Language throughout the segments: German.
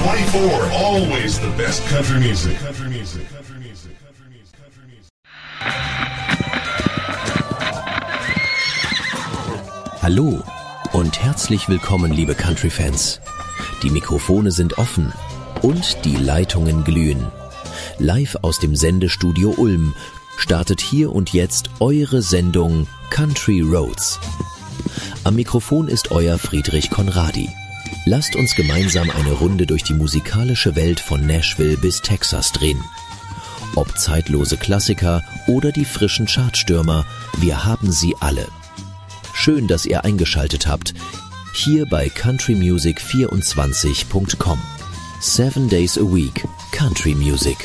24, always the best country music. Country music. Country music. Country music. Country music. Hallo und herzlich willkommen, liebe Country-Fans. Die Mikrofone sind offen und die Leitungen glühen. Live aus dem Sendestudio Ulm startet hier und jetzt eure Sendung Country Roads. Am Mikrofon ist euer Friedrich Conradi. Lasst uns gemeinsam eine Runde durch die musikalische Welt von Nashville bis Texas drehen. Ob zeitlose Klassiker oder die frischen Chartstürmer, wir haben sie alle. Schön, dass ihr eingeschaltet habt, hier bei countrymusic24.com. 7 days a week, Country Music.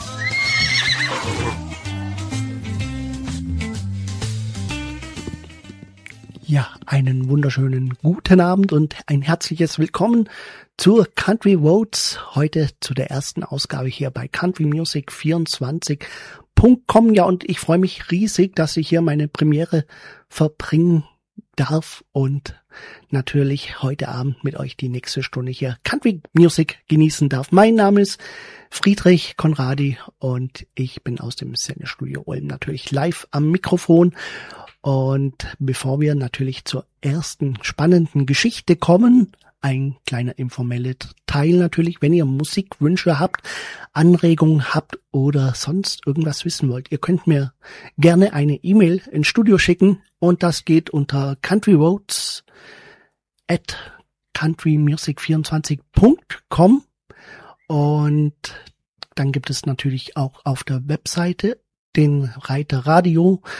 Ja, einen wunderschönen guten Abend und ein herzliches Willkommen zur Country Roads. Heute zu der ersten Ausgabe hier bei countrymusic24.com. Ja, und ich freue mich riesig, dass ich hier meine Premiere verbringen darf und natürlich heute Abend mit euch die nächste Stunde hier Country Music genießen darf. Mein Name ist Friedrich Conradi und ich bin aus dem Sendestudio Ulm natürlich live am Mikrofon. Und bevor wir natürlich zur ersten spannenden Geschichte kommen, ein kleiner informeller Teil natürlich, wenn ihr Musikwünsche habt, Anregungen habt oder sonst irgendwas wissen wollt. Ihr könnt mir gerne eine E-Mail ins Studio schicken und das geht unter countryroads@countrymusic24.com und dann gibt es natürlich auch auf der Webseite den Reiter Radio.